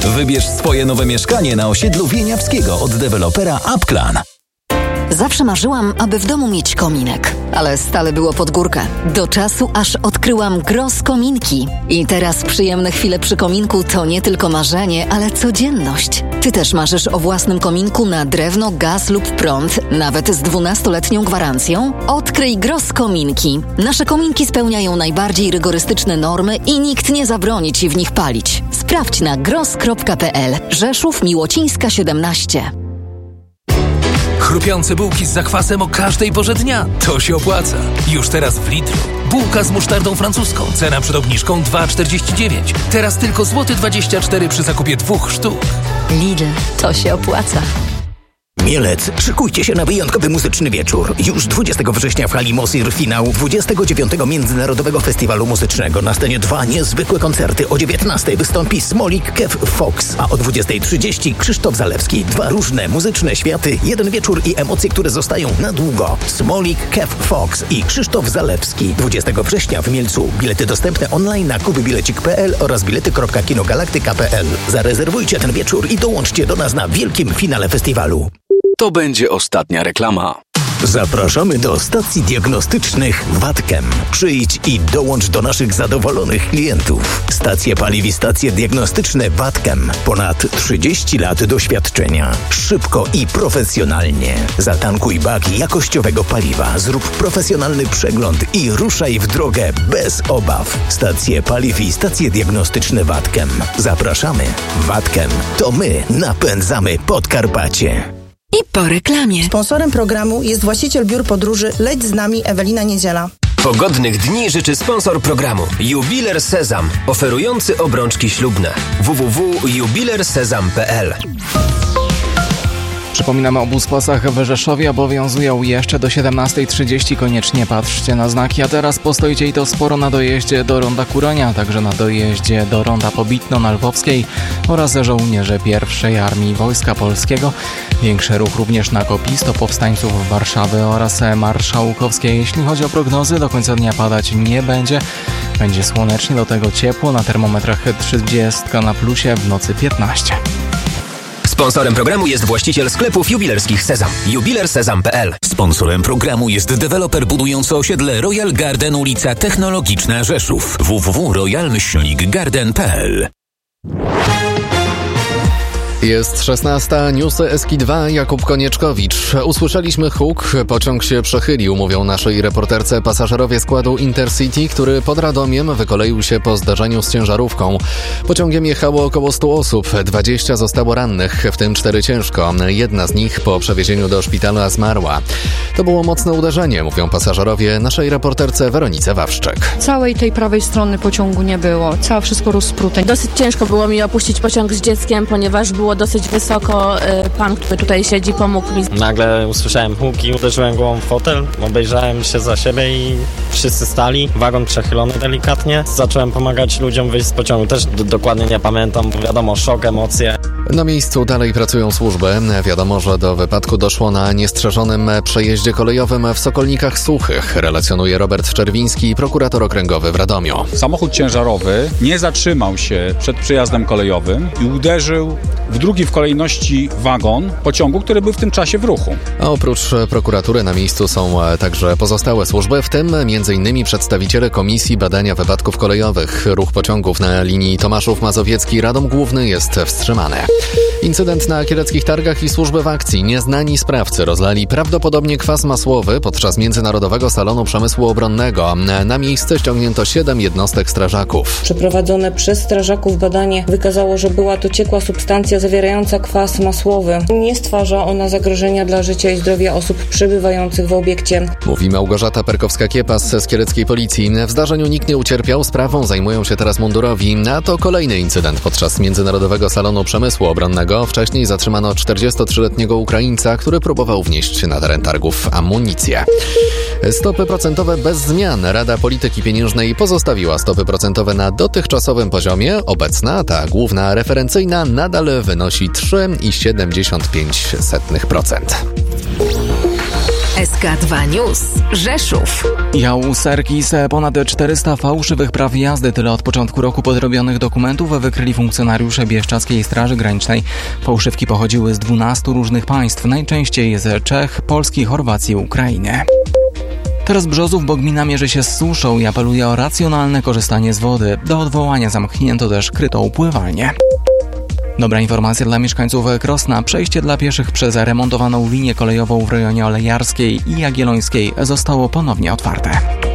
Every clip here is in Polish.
Wybierz swoje nowe mieszkanie na osiedlu Wieniawskiego od dewelopera Upclan. Zawsze marzyłam, aby w domu mieć kominek, ale stale było pod górkę. Do czasu, aż odkryłam Gross Kominki. I teraz przyjemne chwile przy kominku to nie tylko marzenie, ale codzienność. Ty też marzysz o własnym kominku na drewno, gaz lub prąd, nawet z 12-letnią gwarancją? Odkryj Gross Kominki. Nasze kominki spełniają najbardziej rygorystyczne normy i nikt nie zabroni Ci w nich palić. Sprawdź na gross.pl. Rzeszów, Miłocińska 17. Chrupiące bułki z zakwasem o każdej porze dnia. To się opłaca. Już teraz w Lidlu. Bułka z musztardą francuską. Cena przed obniżką 2,49. Teraz tylko złoty 24 przy zakupie 2 sztuk. Lidl, to się opłaca. Mielec, szykujcie się na wyjątkowy muzyczny wieczór. Już 20 września w hali Mosir finał 29. Międzynarodowego Festiwalu Muzycznego. Na scenie 2 niezwykłe koncerty. O 19 wystąpi Smolik, Kev Fox, a o 20:30 Krzysztof Zalewski. 2 różne muzyczne światy, jeden wieczór i emocje, które zostają na długo. Smolik, Kev Fox i Krzysztof Zalewski. 20 września w Mielcu. Bilety dostępne online na kubybilecik.pl oraz bilety.kinogalaktyka.pl. Zarezerwujcie ten wieczór i dołączcie do nas na wielkim finale festiwalu. To będzie ostatnia reklama. Zapraszamy do stacji diagnostycznych Watkem. Przyjdź i dołącz do naszych zadowolonych klientów. Stacje paliw i stacje diagnostyczne Watkem. Ponad 30 lat doświadczenia. Szybko i profesjonalnie. Zatankuj bak jakościowego paliwa. Zrób profesjonalny przegląd i ruszaj w drogę bez obaw. Stacje paliw i stacje diagnostyczne Watkem. Zapraszamy. Watkem. To my napędzamy Podkarpacie. I po reklamie. Sponsorem programu jest właściciel biur podróży Leć z nami Ewelina Niedziela. Pogodnych dni życzy sponsor programu Jubiler Sezam, oferujący obrączki ślubne. www.jubilersezam.pl. Przypominamy o buspasach w Rzeszowie, obowiązują jeszcze do 17:30. Koniecznie patrzcie na znaki, a teraz postojcie i to sporo na dojeździe do Ronda Kuronia, także na dojeździe do Ronda Pobitno na Lwowskiej oraz żołnierze I Armii Wojska Polskiego. Większy ruch również na Kopisto, powstańców Warszawy oraz Marszałkowskiej. Jeśli chodzi o prognozy, do końca dnia padać nie będzie. Będzie słonecznie, do tego ciepło, na termometrach 30 na plusie, w nocy 15. Sponsorem programu jest właściciel sklepów jubilerskich Sezam. jubilersezam.pl. Sponsorem programu jest deweloper budujący osiedle Royal Garden, ulica Technologiczna, Rzeszów. www.royal-garden.pl. Jest 16, newsy Eski2, Jakub Konieczkowicz. Usłyszeliśmy huk, pociąg się przechylił, mówią naszej reporterce pasażerowie składu Intercity, który pod Radomiem wykoleił się po zdarzeniu z ciężarówką. Pociągiem jechało około 100 osób, 20 zostało rannych, w tym 4 ciężko. Jedna z nich po przewiezieniu do szpitala zmarła. To było mocne uderzenie, mówią pasażerowie naszej reporterce Weronice Wawrzyk. Całej tej prawej strony pociągu nie było, całe wszystko rozprute. Dosyć ciężko było mi opuścić pociąg z dzieckiem, ponieważ było dosyć wysoko. Pan, który tutaj siedzi, pomógł mi. Nagle usłyszałem huk i uderzyłem głową w fotel. Obejrzałem się za siebie i wszyscy stali. Wagon przechylony delikatnie. Zacząłem pomagać ludziom wyjść z pociągu. Też dokładnie nie pamiętam, bo wiadomo, szok, emocje. Na miejscu dalej pracują służby. Wiadomo, że do wypadku doszło na niestrzeżonym przejeździe kolejowym w Sokolnikach Suchych, relacjonuje Robert Czerwiński, prokurator okręgowy w Radomiu. Samochód ciężarowy nie zatrzymał się przed przejazdem kolejowym i uderzył w drugi w kolejności wagon pociągu, który był w tym czasie w ruchu. A oprócz prokuratury na miejscu są także pozostałe służby, w tym m.in. przedstawiciele Komisji Badania Wypadków Kolejowych. Ruch pociągów na linii Tomaszów Mazowiecki-Radom Główny jest wstrzymany. Incydent na Kieleckich Targach i służby w akcji. Nieznani sprawcy rozlali prawdopodobnie kwas masłowy podczas Międzynarodowego Salonu Przemysłu Obronnego. Na miejsce ściągnięto 7 jednostek strażaków. Przeprowadzone przez strażaków badanie wykazało, że była to ciekła substancja zawierająca kwas masłowy. Nie stwarza ona zagrożenia dla życia i zdrowia osób przebywających w obiekcie. Mówi Małgorzata Perkowska-Kiepas z kieleckiej policji. W zdarzeniu nikt nie ucierpiał, sprawą zajmują się teraz mundurowi. A to kolejny incydent podczas Międzynarodowego Salonu Przemysłu Obronnego. Wcześniej zatrzymano 43-letniego Ukraińca, który próbował wnieść na teren targów amunicję. Stopy procentowe bez zmian. Rada Polityki Pieniężnej pozostawiła stopy procentowe na dotychczasowym poziomie. Obecna, ta główna referencyjna, nadal wynosi 3,75%. SK2 News. Rzeszów. Jał Serkis ponad 400 fałszywych praw jazdy. Tyle od początku roku podrobionych dokumentów wykryli funkcjonariusze Bieszczadzkiej Straży Granicznej. Fałszywki pochodziły z 12 różnych państw, najczęściej z Czech, Polski, Chorwacji i Ukrainy. Teraz Brzozów, bo gmina mierzy się z suszą i apeluje o racjonalne korzystanie z wody. Do odwołania zamknięto też krytą pływalnię. Dobra informacja dla mieszkańców Krosna. Przejście dla pieszych przez remontowaną linię kolejową w rejonie Olejarskiej i Jagiellońskiej zostało ponownie otwarte.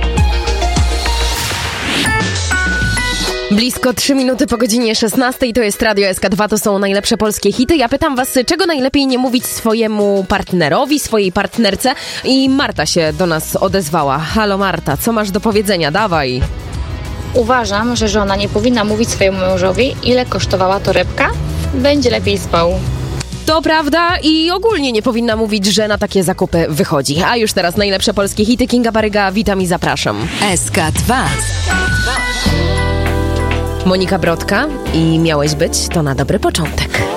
Blisko 3 minuty po godzinie 16. To jest Radio SK2, to są najlepsze polskie hity. Ja pytam was, czego najlepiej nie mówić swojemu partnerowi, swojej partnerce? I Marta się do nas odezwała. Halo Marta, co masz do powiedzenia? Dawaj. Uważam, że żona nie powinna mówić swojemu mężowi, ile kosztowała torebka. Będzie lepiej spał. To prawda i ogólnie nie powinna mówić, że na takie zakupy wychodzi. A już teraz najlepsze polskie hity. Kinga Baryga, witam i zapraszam. SK2. Monika Brodka i Miałeś być, to na dobry początek.